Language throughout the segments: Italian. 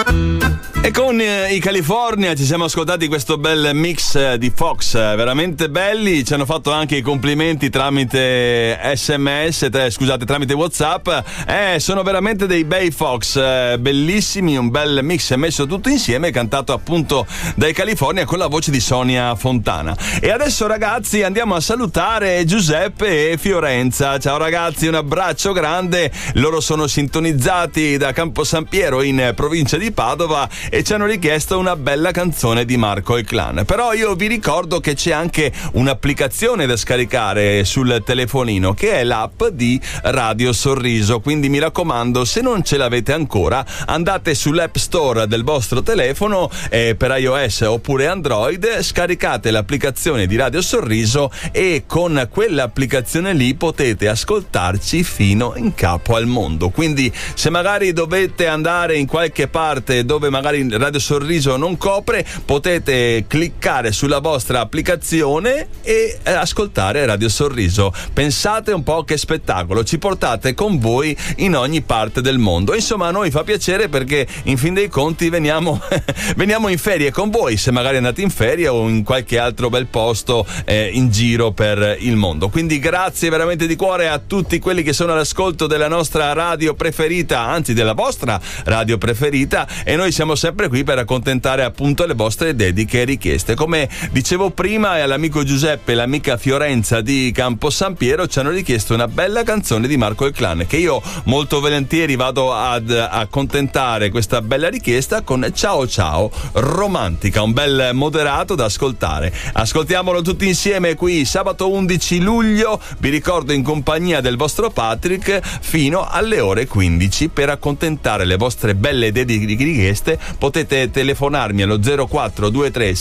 E con i California ci siamo ascoltati questo bel mix di Fox, veramente belli. Ci hanno fatto anche i complimenti tramite SMS, tramite WhatsApp. Sono veramente dei bei Fox, bellissimi, un bel mix messo tutto insieme, cantato appunto dai California con la voce di Sonia Fontana. E adesso ragazzi andiamo a salutare Giuseppe e Fiorenza. Ciao ragazzi, un abbraccio grande. Loro sono sintonizzati da Campo San Piero in provincia di Padova e ci hanno richiesto una bella canzone di Marco e Clan. Però io vi ricordo che c'è anche un'applicazione da scaricare sul telefonino, che è l'app di Radio Sorriso, quindi mi raccomando, se non ce l'avete ancora, andate sull'App Store del vostro telefono per iOS oppure Android, scaricate l'applicazione di Radio Sorriso e con quell'applicazione lì potete ascoltarci fino in capo al mondo. Quindi se magari dovete andare in qualche parte dove magari Radio Sorriso non copre, potete cliccare sulla vostra applicazione e ascoltare Radio Sorriso. Pensate un po' che spettacolo, ci portate con voi in ogni parte del mondo. Insomma, a noi fa piacere perché in fin dei conti veniamo in ferie con voi, se magari andate in ferie o in qualche altro bel posto in giro per il mondo. Quindi grazie veramente di cuore a tutti quelli che sono all'ascolto della nostra radio preferita, anzi della vostra radio preferita, e noi siamo sempre qui per accontentare appunto le vostre dediche e richieste. Come dicevo prima, all'amico Giuseppe e l'amica Fiorenza di Campo San Piero ci hanno richiesto una bella canzone di Marco e Clan, che io molto volentieri vado ad accontentare questa bella richiesta con Ciao Ciao romantica, un bel moderato da ascoltare. Ascoltiamolo tutti insieme qui sabato 11 luglio, vi ricordo in compagnia del vostro Patrick fino alle ore 15. Per accontentare le vostre belle dediche richieste potete telefonarmi allo 0423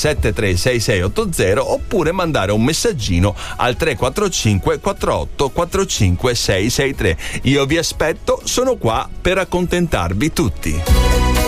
736680 oppure mandare un messaggino al 345 48 45 663. Io vi aspetto, sono qua per accontentarvi tutti.